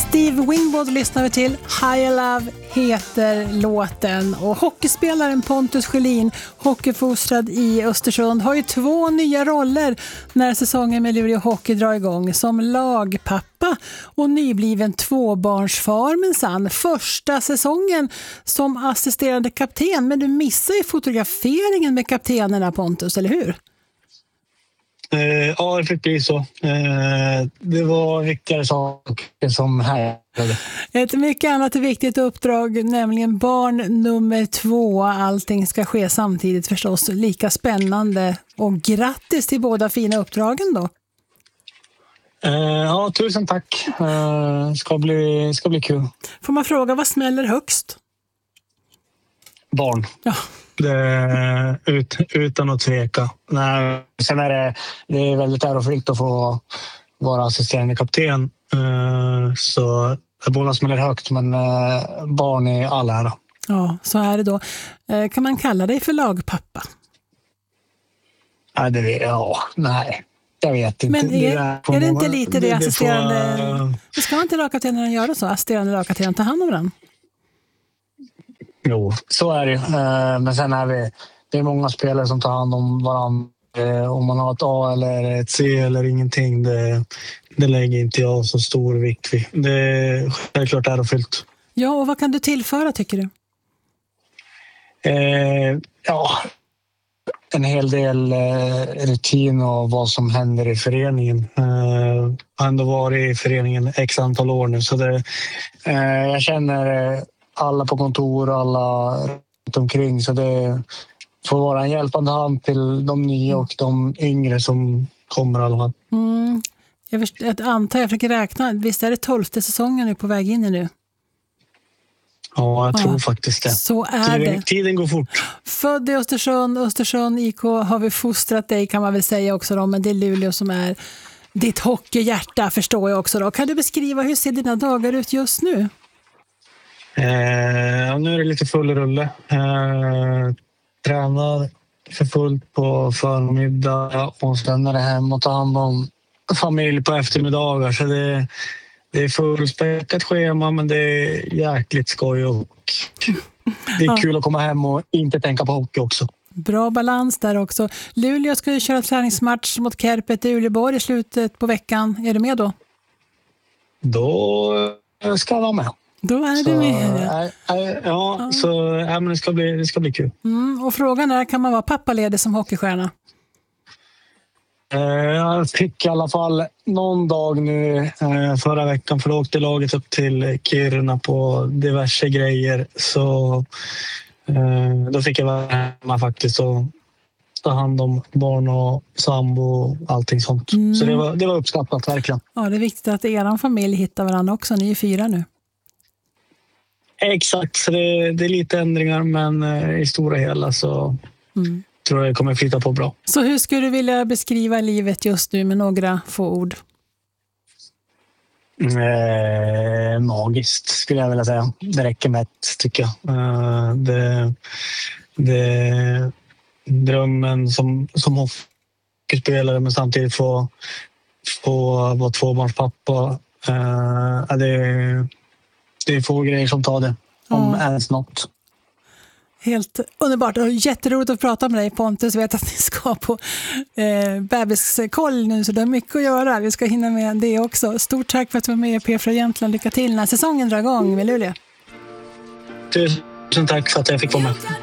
Steve Winwood lyssnar vi till. Higher Love heter låten. Och hockeyspelaren Pontus Sjölin, hockeyfostrad i Östersund, har ju 2 nya roller när säsongen med Luleå Hockey drar igång. Som lagpappa och nybliven tvåbarnsfar minsann. Första säsongen som assisterande kapten, men du missar ju fotograferingen med kaptenerna, Pontus, eller hur? Ja, det fick bli så. Det var viktigare saker som här. Ett mycket annat viktigt uppdrag, nämligen barn nummer 2. Allting ska ske samtidigt förstås. Lika spännande. Och grattis till båda fina uppdragen då. Ja, tusen tack. Ska bli kul. Får man fråga, vad smäller högst? Barn. Ja. Utan att tveka. Nej, sen är det är väldigt ärofyllt att få vara assisterande kapten. Så båda smäller högt, men barn är all ära. Ja, så är det då. Kan man kalla dig för lagpappa? Nej. Jag vet inte. Men är det inte lite det assisterande... Det ska inte lagkaptenen göra så? Assisterande lagkaptenen ta hand om den? Jo, så är det. Men sen är det är många spelare som tar hand om varandra. Om man har ett A eller ett C eller ingenting, det lägger inte jag så stor vikt vid. Det är självklart ärofyllt. Ja, och vad kan du tillföra, tycker du? En hel del rutin och vad som händer i föreningen. Jag har ändå varit i föreningen x antal år nu, så jag känner alla på kontor och alla runt omkring, så det får vara en hjälpande hand till de nya och de yngre som kommer alla fall. Jag antar, jag försöker räkna, visst är det 12:e säsongen nu på väg in i nu? Ja, jag tror faktiskt det. Så är det. Tiden går fort. Född i Östersund IK har vi fostrat dig, kan man väl säga också då, men det är Luleå som är ditt hockeyhjärta, förstår jag också då. Kan du beskriva, hur ser dina dagar ut just nu? Nu är det lite full rulle. Tränar för fullt på förmiddag och sen är det hem och ta hand om familj på eftermiddagar. Så det är fullspäckat schema, men det är jäkligt skoj och det är kul att komma hem och inte tänka på hockey också. Bra balans där också. Luleå ska ju köra träningsmatch mot Kärpet i Uleåborg i slutet på veckan. Är du med då? Då ska jag vara med. Då är du med. Men det ska bli kul. Och frågan är, kan man vara pappaledig som hockeystjärna? Jag fick i alla fall någon dag nu förra veckan, för då åkte laget upp till Kiruna på diverse grejer. Så då fick jag vara hemma faktiskt och ta hand om barn och sambo och allting sånt. Så det var uppskattat verkligen. Ja, det är viktigt att er familj hittar varandra också. Ni är 4 nu. Exakt, så det är lite ändringar, men i stora hela så tror jag kommer flytta på bra. Så hur skulle du vilja beskriva livet just nu med några få ord? Magiskt skulle jag vilja säga. Det räcker med ett, tycker jag. Det drömmen som hockeyspelare, men samtidigt få vara tvåbarnspappa. Det är få grejer som tar det, om ens något. Helt underbart och jätteroligt att prata med dig, Pontus. Jag vet att ni ska på bebiskoll nu, så det är mycket att göra. Vi ska hinna med det också. Stort tack för att du var med i P4 Jämtland. Lycka till när säsongen drar igång med Luleå. Tusen tack för att jag fick vara med.